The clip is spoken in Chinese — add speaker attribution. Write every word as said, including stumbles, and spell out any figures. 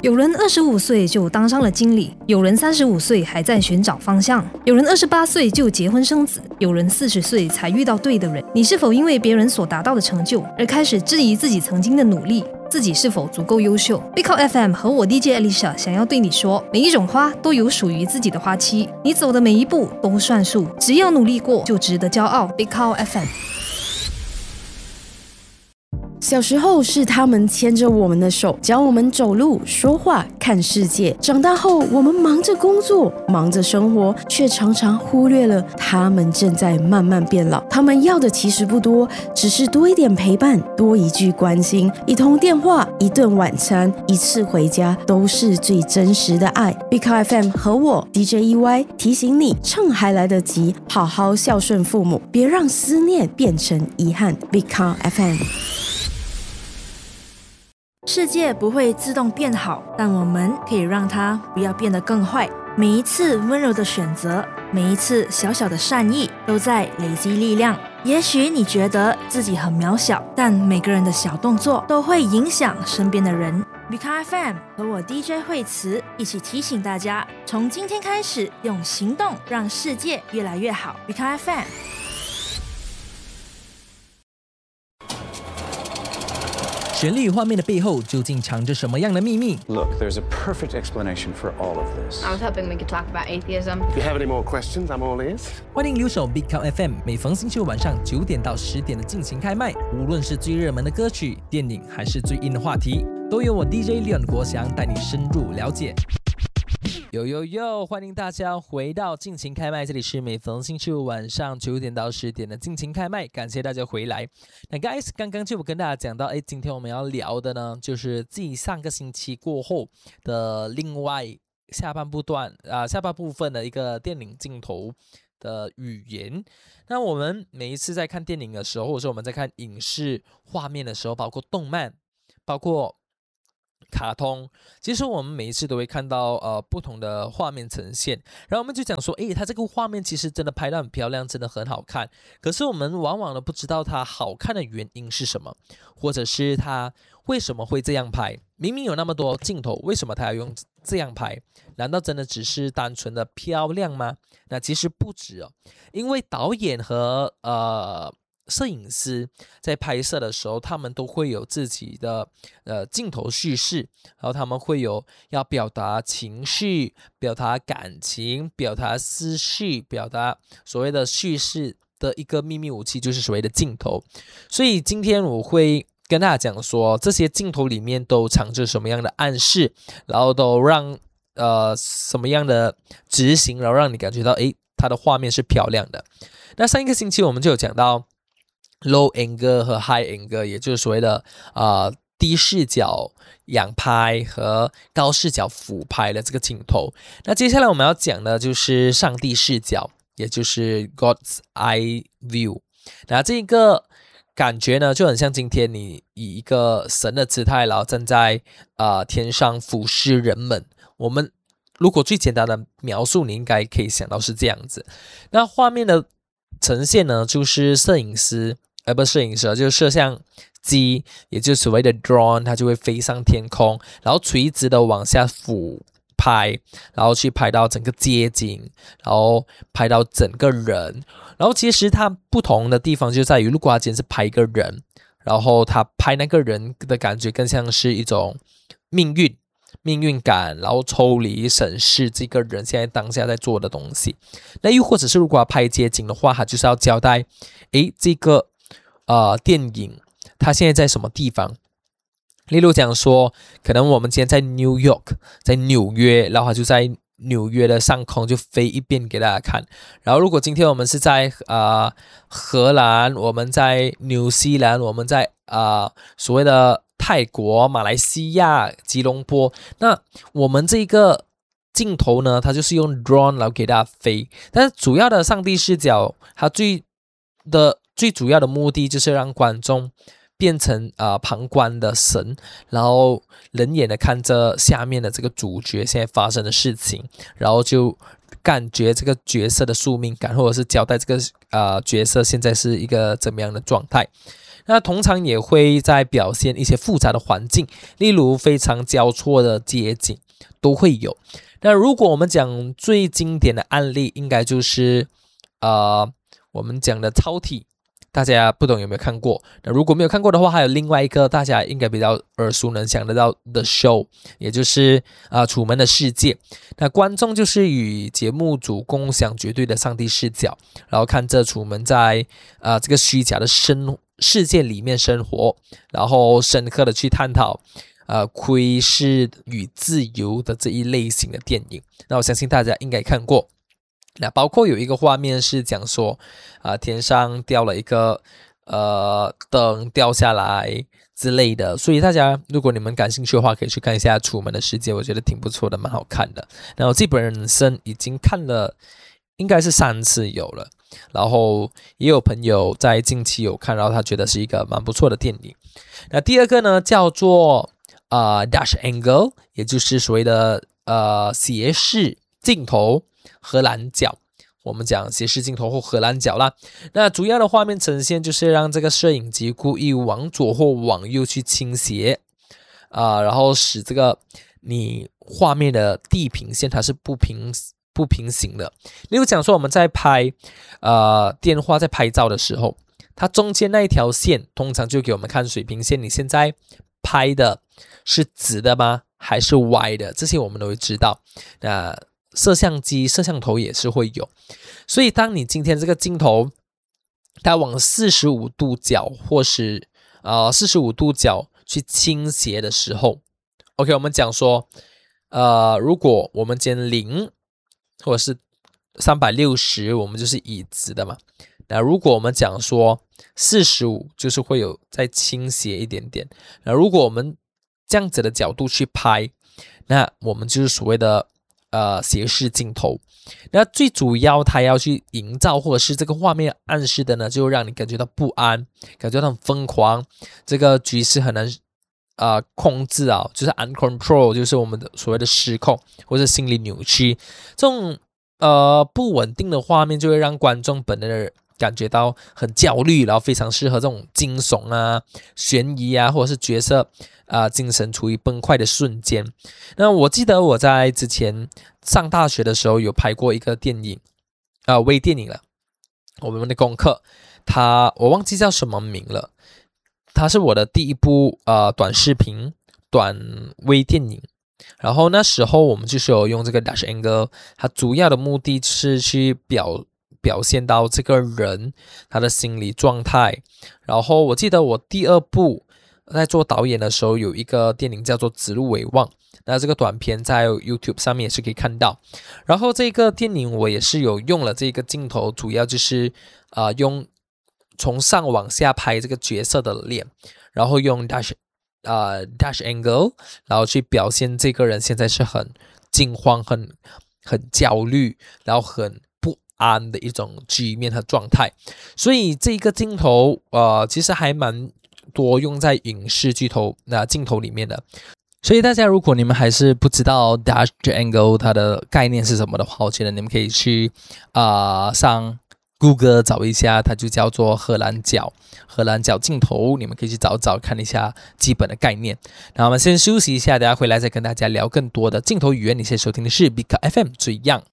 Speaker 1: 有人二十五岁就当上了经理，有人三十五岁还在寻找方向，有人二十八岁就结婚生子，有人四十岁才遇到对的人。你是否因为别人所达到的成就而开始质疑自己曾经的努力？自己是否足够优秀？ Big Cow F M 和我 D J Alicia 想要对你说，每一种花都有属于自己的花期，你走的每一步都算数，只要努力过就值得骄傲。 Big Cow F M。
Speaker 2: 小时候是他们牵着我们的手，教我们走路、说话、看世界。长大后，我们忙着工作，忙着生活，却常常忽略了他们正在慢慢变老。他们要的其实不多，只是多一点陪伴，多一句关心，一通电话，一顿晚餐，一次回家，都是最真实的爱。Big Cow F M 和我 D J E Y 提醒你，趁还来得及，好好孝顺父母，别让思念变成遗憾。Big Cow F M。
Speaker 3: 世界不会自动变好，但我们可以让它不要变得更坏。每一次温柔的选择，每一次小小的善意，都在累积力量。也许你觉得自己很渺小，但每个人的小动作都会影响身边的人。Big Cow F M 和我 D J 惠慈一起提醒大家，从今天开始，用行动让世界越来越好。Big Cow F M。
Speaker 4: 旋律与画面的背后究竟藏着什么样的秘密？
Speaker 5: Look, there's a perfect explanation for all of this.
Speaker 6: I was hoping we could talk about atheism.
Speaker 7: If you have any more questions, I'm all ears.
Speaker 4: 欢迎留守 Big Cow F M， 每逢星期五晚上九点到十点的尽情开麦。无论是最热门的歌曲、电影，还是最硬的话题，都由我 D J Leon 国祥带你深入了解。呦呦呦！欢迎大家回到尽情开麦，这里是每逢星期五晚上九点到十点的尽情开麦，感谢大家回来。那 guys， 刚刚就跟大家讲到，哎，今天我们要聊的呢，就是继上个星期过后的另外下半部段啊、呃，下半部分的一个电影镜头的语言。那我们每一次在看电影的时候，或者说我们在看影视画面的时候，包括动漫，包括卡通，其实我们每一次都会看到呃不同的画面呈现，然后我们就讲说，诶，它这个画面其实真的拍得很漂亮，真的很好看。可是我们往往都不知道它好看的原因是什么，或者是它为什么会这样拍？明明有那么多镜头，为什么它要用这样拍？难道真的只是单纯的漂亮吗？那其实不止哦，因为导演和呃。摄影师在拍摄的时候，他们都会有自己的呃镜头叙事，然后他们会有要表达情绪、表达感情、表达思绪、表达所谓的叙事的一个秘密武器，就是所谓的镜头。所以今天我会跟大家讲说，这些镜头里面都藏着什么样的暗示，然后都让呃什么样的执行，然后让你感觉到诶，它的画面是漂亮的。那上一个星期我们就有讲到low angle 和 high angle， 也就是所谓的呃低视角仰拍和高视角俯拍的这个镜头。那接下来我们要讲的就是上帝视角，也就是 God's Eye View。那这个感觉呢，就很像今天你以一个神的姿态，然后站在呃天上俯视人们。我们如果最简单的描述，你应该可以想到是这样子。那画面的呈现呢，就是摄影师。而不是摄影师，就是摄像机，也就是所谓的 drone， 它就会飞上天空，然后垂直的往下俯拍，然后去拍到整个街景，然后拍到整个人。然后其实它不同的地方就在于，如果它今天是拍一个人，然后他拍那个人的感觉更像是一种命运。命运感，然后抽离审视这个人现在当下在做的东西。那又或者是如果要拍街景的话，他就是要交代，诶，这个呃电影它现在在什么地方？例如讲说，可能我们今天在 New York， 在纽约，然后它就在纽约的上空就飞一遍给大家看。然后如果今天我们是在呃荷兰，我们在纽西兰，我们在呃所谓的泰国、马来西亚、吉隆坡，那我们这个镜头呢，它就是用 drone 然后给大家飞。但是主要的上帝视角，它最的最主要的目的就是让观众变成呃旁观的神，然后冷眼的看着下面的这个主角现在发生的事情，然后就感觉这个角色的宿命感，或者是交代这个呃角色现在是一个怎么样的状态。 那通常也会在表现一些复杂的环境，例如非常交错的街景都会有。那如果我们讲最经典的案例，应该就是呃我们讲的超体，大家不懂有没有看过？那如果没有看过的话，还有另外一个大家应该比较耳熟能详的叫 The Show， 也就是啊、呃、楚门的世界。那观众就是与节目组共享绝对的上帝视角，然后看着楚门在啊、呃、这个虚假的生世界里面生活，然后深刻的去探讨呃窥视与自由的这一类型的电影。那我相信大家应该看过。那包括有一个画面是讲说啊、呃、天上掉了一个呃灯掉下来之类的，所以大家如果你们感兴趣的话，可以去看一下《楚门的世界》，我觉得挺不错的，蛮好看的。然后基本身已经看了应该是三次有了，然后也有朋友在近期有看，然后他觉得是一个蛮不错的电影。那第二个呢叫做呃 Dutch Angle， 也就是所谓的呃斜视镜头荷兰脚，我们讲斜视镜头或荷兰脚啦。那主要的画面呈现就是让这个摄影机故意往左或往右去倾斜，啊、呃，然后使这个你画面的地平线它是不平不平行的。例如讲说我们在拍呃电话在拍照的时候，它中间那一条线通常就给我们看水平线，你现在拍的是直的吗？还是歪的？这些我们都会知道。那摄像机、摄像头也是会有，所以当你今天这个镜头它往四十五度角或是呃四十五度角去倾斜的时候 ，OK， 我们讲说，呃，如果我们今天零或者是三百六十，我们就是以直的嘛。那如果我们讲说四十五，就是会有再倾斜一点点。那如果我们这样子的角度去拍，那我们就是所谓的呃斜视镜头。那最主要它要去营造或者是这个画面暗示的呢，就让你感觉到不安，感觉到很疯狂，这个局势很难呃控制啊，就是 uncontrol， 就是我们的所谓的失控或者心理扭曲。这种呃不稳定的画面就会让观众本能的感觉到很焦虑，然后非常适合这种惊悚啊、悬疑啊，或者是角色啊、呃、精神处于崩溃的瞬间。那我记得我在之前上大学的时候有拍过一个电影，啊、呃、微电影了，我们的功课，它我忘记叫什么名了，它是我的第一部呃短视频短微电影。然后那时候我们就是有用这个 Dutch Angle， 它主要的目的是去表表现到这个人他的心理状态。然后我记得我第二部在做导演的时候，有一个电影叫做《指鹿为望》，那这个短片在 YouTube 上面也是可以看到。然后这个电影我也是有用了这个镜头，主要就是呃用从上往下拍这个角色的脸，然后用 Dutch 呃 Dutch Angle， 然后去表现这个人现在是很惊慌、很很焦虑，然后很不安的一种局面和状态。所以这个镜头呃其实还蛮多用在影视剧头那、呃、镜头里面的。所以大家如果你们还是不知道 Dutch Angle 它的概念是什么的话，我觉得你们可以去啊、呃、上 Google 找一下，它就叫做荷兰脚荷兰脚镜头，你们可以去找找看一下基本的概念。那我们先休息一下，等下回来再跟大家聊更多的镜头语言。你现在收听的是 Big F M 最样。